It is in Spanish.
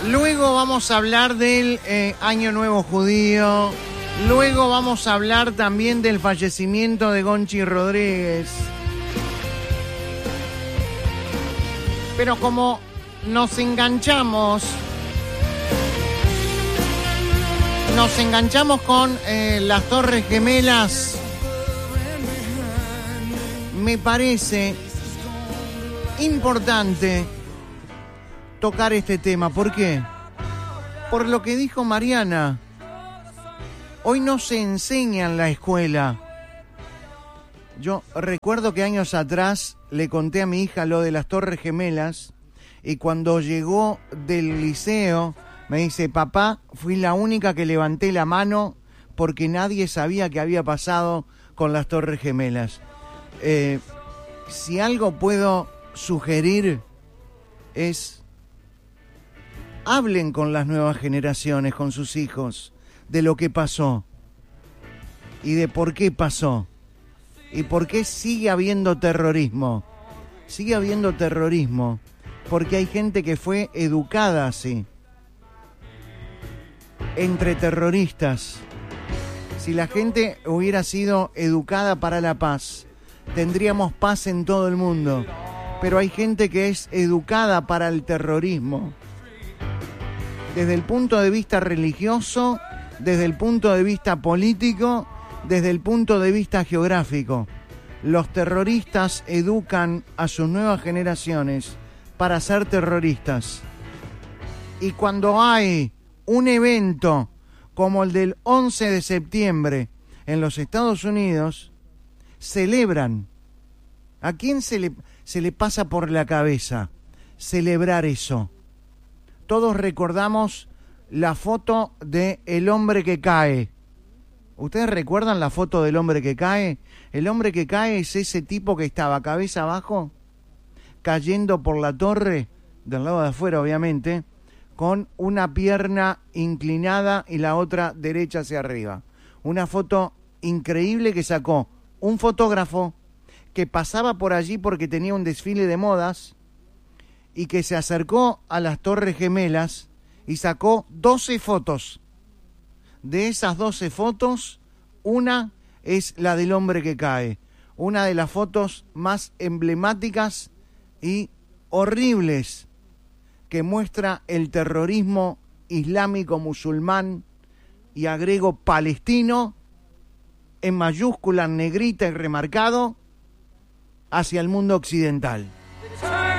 Luego vamos a hablar del Año Nuevo Judío. Luego vamos a hablar también del fallecimiento de Gonchi Rodríguez. Pero como nos enganchamos con las Torres Gemelas, me parece importante tocar este tema. ¿Por qué? Por lo que dijo Mariana. Hoy no se enseña en la escuela. Yo recuerdo que años atrás le conté a mi hija lo de las Torres Gemelas y cuando llegó del liceo me dice: papá, fui la única que levanté la mano porque nadie sabía qué había pasado con las Torres Gemelas. Si algo puedo sugerir es: hablen con las nuevas generaciones, con sus hijos, de lo que pasó y de por qué pasó y por qué sigue habiendo terrorismo. Sigue habiendo terrorismo porque hay gente que fue educada así, entre terroristas. Si la gente hubiera sido educada para la paz, tendríamos paz en todo el mundo. Pero hay gente que es educada para el terrorismo. Desde el punto de vista religioso, desde el punto de vista político, desde el punto de vista geográfico. Los terroristas educan a sus nuevas generaciones para ser terroristas. Y cuando hay un evento como el del 11 de septiembre en los Estados Unidos, celebran. ¿A quién se le pasa por la cabeza celebrar eso? Todos recordamos la foto de el hombre que cae. ¿Ustedes recuerdan la foto del hombre que cae? El hombre que cae es ese tipo que estaba cabeza abajo, cayendo por la torre, del lado de afuera obviamente, con una pierna inclinada y la otra derecha hacia arriba. Una foto increíble que sacó un fotógrafo que pasaba por allí porque tenía un desfile de modas y que se acercó a las Torres Gemelas y sacó 12 fotos. De esas 12 fotos, una es la del hombre que cae. Una de las fotos más emblemáticas y horribles que muestra el terrorismo islámico musulmán, y agrego palestino, en mayúscula, negrita y remarcado, hacia el mundo occidental.